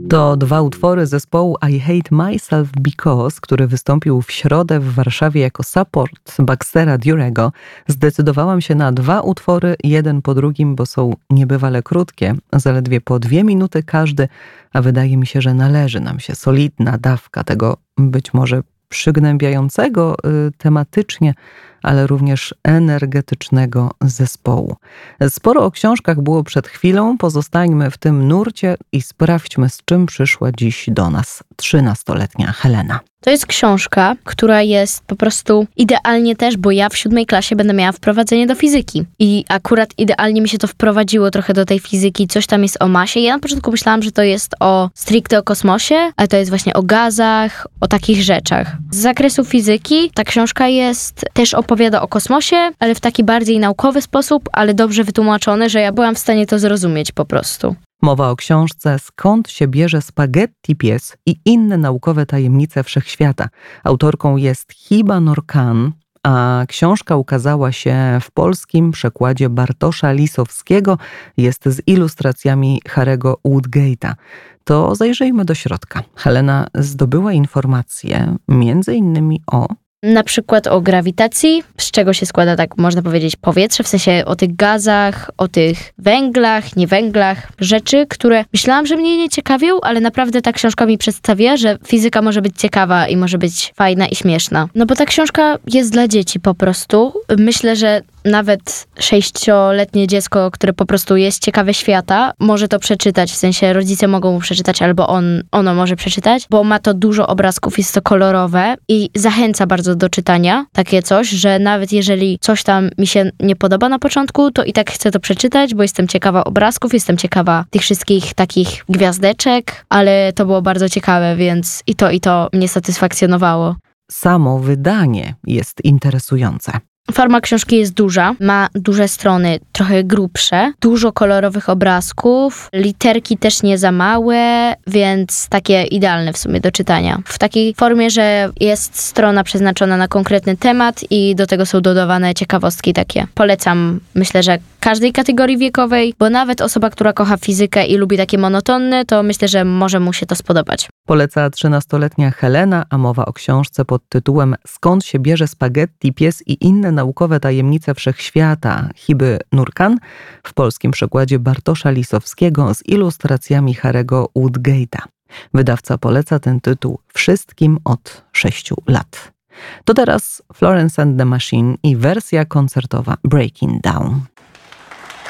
To dwa utwory zespołu I Hate Myself Because, który wystąpił w środę w Warszawie jako support Baxtera Durego. Zdecydowałam się na dwa utwory, jeden po drugim, bo są niebywale krótkie, zaledwie po 2 minuty każdy, a wydaje mi się, że należy nam się solidna dawka tego być może przygnębiającego tematycznie, ale również energetycznego zespołu. Sporo o książkach było przed chwilą, pozostańmy w tym nurcie i sprawdźmy, z czym przyszła dziś do nas 13-letnia Helena. To jest książka, która jest po prostu idealnie też, bo ja w 7 klasie będę miała wprowadzenie do fizyki. I akurat idealnie mi się to wprowadziło trochę do tej fizyki. Coś tam jest o masie. Ja na początku myślałam, że to jest stricte o kosmosie, ale to jest właśnie o gazach, o takich rzeczach. Z zakresu fizyki ta książka też opowiada o kosmosie, ale w taki bardziej naukowy sposób, ale dobrze wytłumaczony, że ja byłam w stanie to zrozumieć po prostu. Mowa o książce Skąd się bierze spaghetti pies i inne naukowe tajemnice wszechświata. Autorką jest Hiba Nurkan, a książka ukazała się w polskim przekładzie Bartosza Lisowskiego. Jest z ilustracjami Harry'ego Woodgate'a. To zajrzyjmy do środka. Helena zdobyła informacje między innymi na przykład o grawitacji, z czego się składa, tak można powiedzieć, powietrze, w sensie o tych gazach, o tych węglach, niewęglach, rzeczy, które myślałam, że mnie nie ciekawią, ale naprawdę ta książka mi przedstawia, że fizyka może być ciekawa i może być fajna i śmieszna. No bo ta książka jest dla dzieci po prostu. Myślę, że nawet 6-letnie dziecko, które po prostu jest ciekawe świata, może to przeczytać, w sensie rodzice mogą mu przeczytać albo ono może przeczytać, bo ma to dużo obrazków, jest to kolorowe i zachęca bardzo do czytania, takie coś, że nawet jeżeli coś tam mi się nie podoba na początku, to i tak chcę to przeczytać, bo jestem ciekawa obrazków, jestem ciekawa tych wszystkich takich gwiazdeczek, ale to było bardzo ciekawe, więc i to mnie satysfakcjonowało. Samo wydanie jest interesujące. Forma książki jest duża, ma duże strony, trochę grubsze, dużo kolorowych obrazków, literki też nie za małe, więc takie idealne w sumie do czytania. W takiej formie, że jest strona przeznaczona na konkretny temat i do tego są dodawane ciekawostki takie. Polecam, myślę, że każdej kategorii wiekowej, bo nawet osoba, która kocha fizykę i lubi takie monotonne, to myślę, że może mu się to spodobać. Poleca 13-letnia Helena, a mowa o książce pod tytułem Skąd się bierze spaghetti pies i inne naukowe tajemnice wszechświata Hiby Nurkan w polskim przekładzie Bartosza Lisowskiego z ilustracjami Harry'ego Woodgate'a. Wydawca poleca ten tytuł wszystkim od 6 lat. To teraz Florence and the Machine i wersja koncertowa Breaking Down.